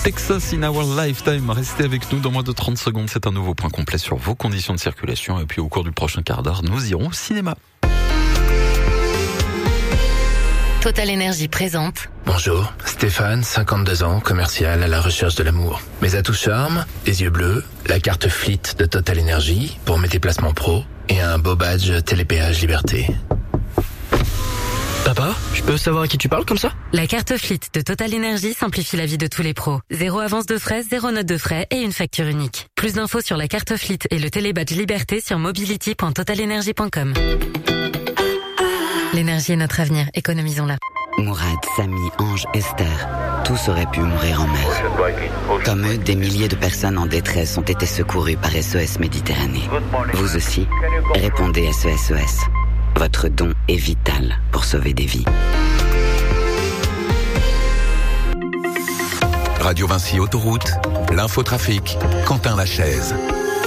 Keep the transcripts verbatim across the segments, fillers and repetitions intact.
Texas in our lifetime. Restez avec nous dans moins de trente secondes. C'est un nouveau point complet sur vos conditions de circulation. Et puis au cours du prochain quart d'heure, nous irons au cinéma. Total Énergie présente. Bonjour, Stéphane, cinquante-deux ans, commercial à la recherche de l'amour. Mes atouts charme, les yeux bleus, la carte Fleet de Total Énergie pour mes déplacements pro et un beau badge Télépéage Liberté. Papa, je peux savoir à qui tu parles comme ça? La carte Fleet de Total Énergie simplifie la vie de tous les pros. Zéro avance de frais, zéro note de frais et une facture unique. Plus d'infos sur la carte Fleet et le télébadge Liberté sur mobility point total energy point com. L'énergie est notre avenir, économisons-la. Mourad, Samy, Ange, Esther, tous auraient pu mourir en mer. Comme eux, des milliers de personnes en détresse ont été secourues par S O S Méditerranée. Vous aussi, répondez S O S O S. Votre don est vital pour sauver des vies. Radio Vinci Autoroute, l'infotrafic, Quentin Lachaise.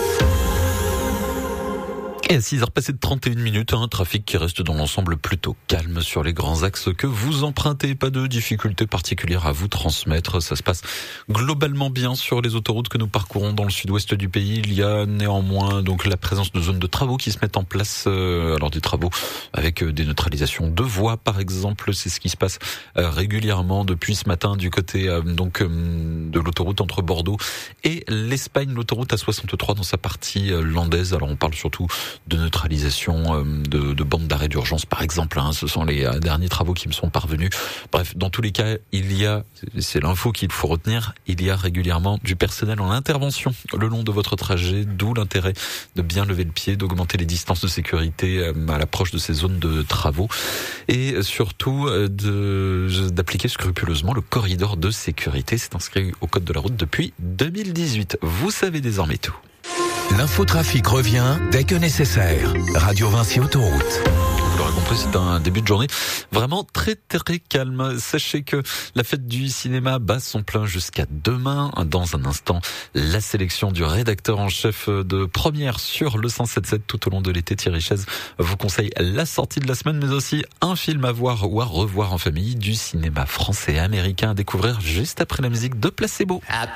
Et à six heures passées de trente et une minutes, un trafic qui reste dans l'ensemble plutôt calme sur les grands axes que vous empruntez. Pas de difficultés particulières à vous transmettre. Ça se passe globalement bien sur les autoroutes que nous parcourons dans le sud-ouest du pays. Il y a néanmoins donc la présence de zones de travaux qui se mettent en place. Euh, alors des travaux avec des neutralisations de voies par exemple. C'est ce qui se passe euh, régulièrement depuis ce matin du côté euh, donc euh, de l'autoroute entre Bordeaux et l'Espagne. L'autoroute A soixante-trois dans sa partie euh, landaise. Alors on parle surtout de neutralisation de, de bandes d'arrêt d'urgence par exemple, hein, ce sont les derniers travaux qui me sont parvenus. Bref, dans tous les cas, il y a, c'est l'info qu'il faut retenir, il y a régulièrement du personnel en intervention le long de votre trajet, d'où l'intérêt de bien lever le pied, d'augmenter les distances de sécurité à l'approche de ces zones de travaux et surtout de, d'appliquer scrupuleusement le corridor de sécurité. C'est inscrit au code de la route depuis deux mille dix-huit. Vous savez désormais tout. L'infotrafic revient dès que nécessaire. Radio Vinci Autoroute. Vous l'aurez compris, c'est un début de journée vraiment très très calme. Sachez que la fête du cinéma bat son plein jusqu'à demain. Dans un instant, la sélection du rédacteur en chef de Première sur le cent sept sept tout au long de l'été. Thierry Chaise vous conseille la sortie de la semaine, mais aussi un film à voir ou à revoir en famille du cinéma français et américain à découvrir juste après la musique de Placebo.